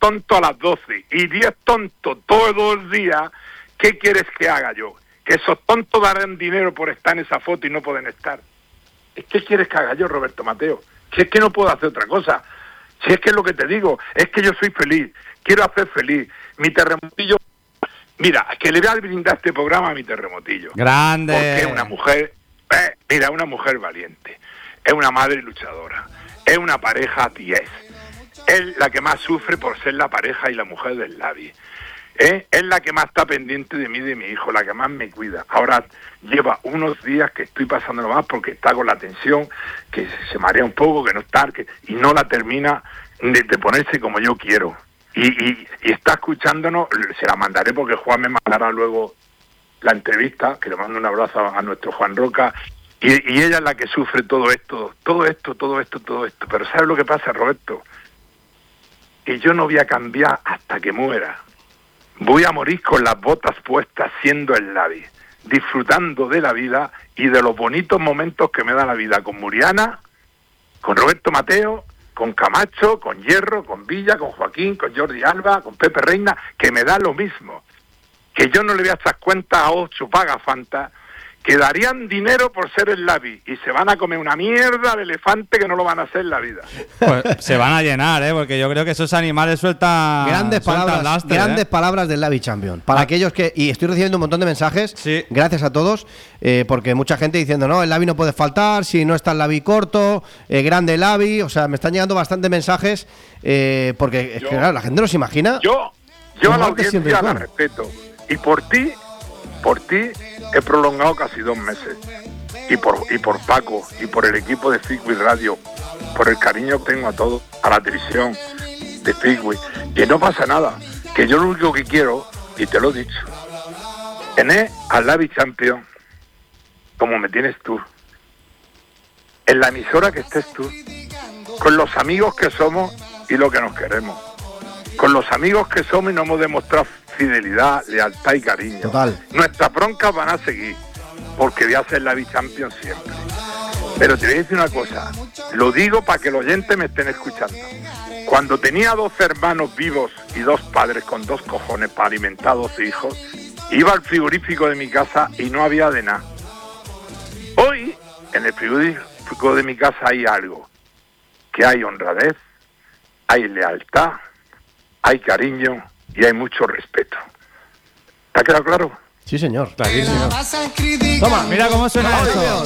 tontos a las 12 y 10 tontos todos los días, ¿qué quieres que haga yo? Que esos tontos darán dinero por estar en esa foto y no pueden estar. ¿Qué quieres que haga yo, Roberto Mateo? Si es que no puedo hacer otra cosa. Si es que es lo que te digo, es que yo soy feliz, quiero hacer feliz. Mi terremotillo, mira, que le voy a brindar este programa a mi terremotillo. ¡Grande! Porque es una mujer, una mujer valiente, es una madre luchadora, es una pareja 10. Es la que más sufre por ser la pareja y la mujer del Lavi. Es la que más está pendiente de mí y de mi hijo, la que más me cuida. Ahora lleva unos días que estoy pasándolo más porque está con la tensión, que se marea un poco, que no está, y no la termina de ponerse como yo quiero. Y está escuchándonos, se la mandaré porque Juan me mandará luego la entrevista, que le mando un abrazo a nuestro Juan Roca, y ella es la que sufre todo esto. Pero ¿sabes lo que pasa, Roberto? Que yo no voy a cambiar hasta que muera. Voy a morir con las botas puestas siendo el Lavi, disfrutando de la vida y de los bonitos momentos que me da la vida con Muriana, con Roberto Mateo, con Camacho, con Hierro, con Villa, con Joaquín, con Jordi Alba, con Pepe Reina, que me da lo mismo. Que yo no le voy a estas cuentas a 8 pagafantas que darían dinero por ser el Lavi y se van a comer una mierda de elefante que no lo van a hacer en la vida. Pues se van a llenar, porque yo creo que esos animales sueltan grandes palabras del Lavi Champion. Para aquellos que, y estoy recibiendo un montón de mensajes, sí, gracias a todos, porque mucha gente diciendo, no, el Lavi no puede faltar, si no está el Lavi corto, grande Lavi, o sea, me están llegando bastantes mensajes, porque es que claro, la gente no se imagina. Yo a la audiencia la respeto, y por ti he prolongado casi 2 meses. Y por Paco, y por el equipo de Figui Radio, por el cariño que tengo a todos, a la televisión de Figui, que no pasa nada, que yo lo único que quiero, y te lo he dicho, tener al Lavi Champion como me tienes tú, en la emisora que estés tú, con los amigos que somos y lo que nos queremos, con los amigos que somos y nos hemos demostrado fidelidad, lealtad y cariño. Total. Nuestras broncas van a seguir, porque voy a ser la Champion siempre. Pero te voy a decir una cosa, lo digo para que los oyentes me estén escuchando. Cuando tenía 2 hermanos vivos y 2 padres con 2 cojones para alimentar a 2 hijos, iba al frigorífico de mi casa y no había de nada. Hoy, en el frigorífico de mi casa hay algo, que hay honradez, hay lealtad, hay cariño y hay mucho respeto. ¿Te ha quedado claro? Sí, señor. Clarísimo. Toma, mira cómo suena eso.